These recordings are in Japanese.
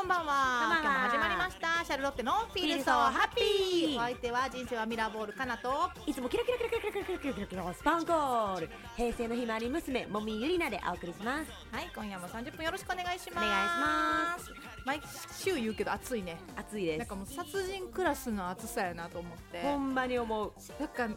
ばんは。今日も始まりました。シャルロッテのフィールソーハッピー。お相手は人生はミラーボールかなと、 いつもキラキラキラキラキラキラキラキラキラキラスパンコール、平成のひまわり娘もみゆりなでお送りします。 はい、今夜も30分よろしくお願いします。 お願いします。 毎週言うけど暑いね。 暑いです。 なんかもう殺人クラスの暑さやなと思って。 ほんまに思う。 なんか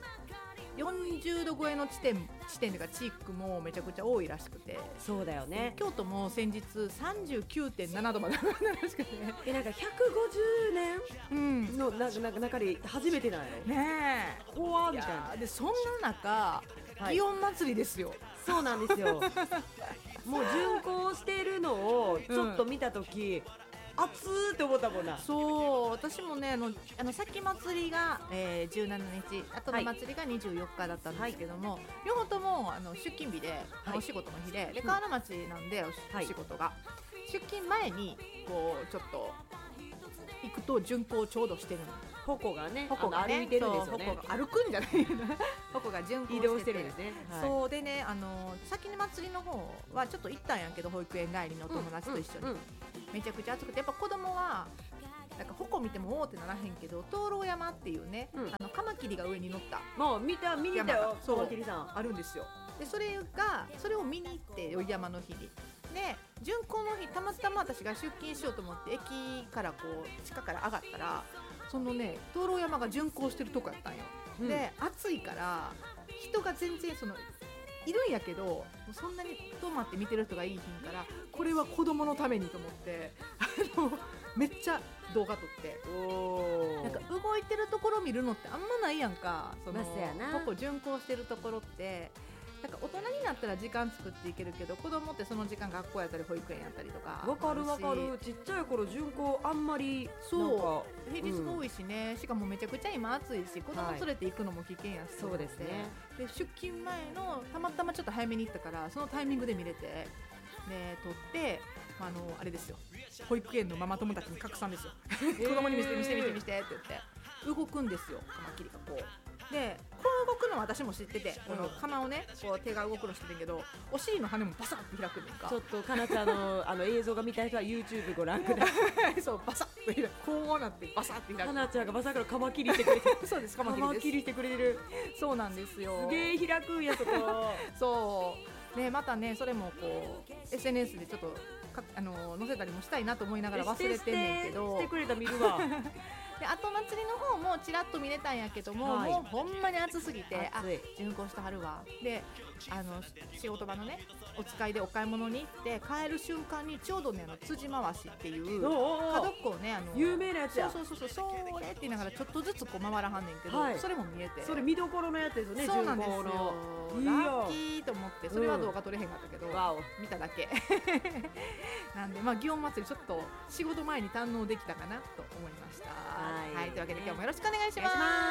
40度超えの地点というか地域もめちゃくちゃ多いらしくて。 そうだよね。 京都も先日 39.7 度まで上がったらしくて、 なんか150年の中で初めてなんやろねえ、 怖みたいな。 でそんな中、祇園祭りですよ。 そうなんですよ。もう巡行してるのをちょっと見たとき、暑ーって思ったもんな。 そう、私もね、先祭りが、17日、後の祭りが24日だったんですけども、両方とも出勤日で、お仕事の日で、川原町なんでお仕事が、出勤前にこうちょっと行くと巡行ちょうどしてるの。 矛がね、 歩いてるんですよね。 矛が歩くんじゃない矛が巡行移動してるんですね。 そうでね、先の祭りの方はちょっと行ったんやけど、保育園帰りのお友達と一緒に、めちゃくちゃ暑くて、やっぱ子供はなんか矛見てもおーってならへんけど、灯籠山っていうね、カマキリが上に乗ったもう見に行ったよ、カマキリさんあるんですよ。でそれを見に行って、山の日にで、巡行の日たまたま私が出勤しようと思って駅からこう地下から上がったら、そのね、灯籠山が巡行してるとこやったんよ。で暑いから人が全然いるんやけど、そんなに止まって見てる人がいいひんから、これは子供のためにと思ってめっちゃ動画撮って、なんか動いてるところ見るのってあんまないやんか。巡行してるところってなんか大人になったら時間作っていけるけど、子供ってその時間学校やったり保育園やったりとか。 わかるわかる。ちっちゃい頃巡行あんまりそう平日多いしね、しかもめちゃくちゃ今暑いし、子供連れて行くのも危険やし、 そうですね。 で出勤前のたまたまちょっと早めに行ったから、そのタイミングで見れて、で撮って、あれですよ、保育園のママ友たちに拡散ですよ。子供に見せてって言って動くんですよ、カマキリがこうで、こう動くのは私も知ってて、この釜をね、こう手が動くの知ってるけど、お尻の羽もバサッと開くねんか。 ちょっとかなちゃんの映像が見たい人は YouTube ご覧ください。 そう、バサッと開く、こうなってバサッと開く。 かなちゃんがバサッからカマキリしてくれてる。 そうです、カマキリしてくれてる。 そうなんですよ。 すげえ開くんや、そこ。 そうね、またね、それもこう SNS でちょっと載せたりもしたいなと思いながら忘れてんねんけど、 してくれた見るわ。 で後祭りの方もちらっと見れたんやけども、もうほんまに暑すぎて、巡行してはるわ。で仕事場のね、お使いでお買い物に行って帰る瞬間に、ちょうどね、辻回しっていう角っこをね、 有名なやつや。 そう、それって言いながらちょっとずつこう回らはんねんけど、それも見えて、 それ見どころのやつですよね。 そうなんですよ。ラッキーと思って、それは動画撮れへんかったけど、見ただけなんで、祇園祭りちょっと仕事前に堪能できたかなと思いました。はい、というわけで今日もよろしくお願いします。